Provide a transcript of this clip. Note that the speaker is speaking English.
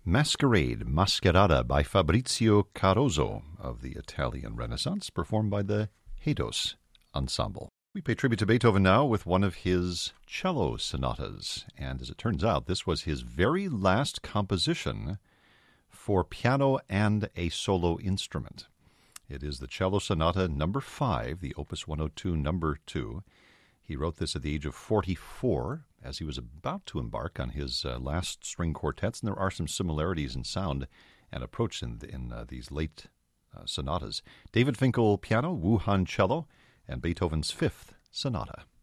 Mascherada by Fabrizio Carozzo of the Italian Renaissance, performed by the Hados Ensemble. We pay tribute to Beethoven now with one of his cello sonatas, and as it turns out, this was his very last composition for piano and a solo instrument. It is the Cello Sonata number 5, the Opus 102 number 2. He wrote this at the age of 44, as he was about to embark on his last string quartets, and there are some similarities in sound and approach in these late sonatas. David Finkel piano, Wu Han cello, and Beethoven's 5th sonata.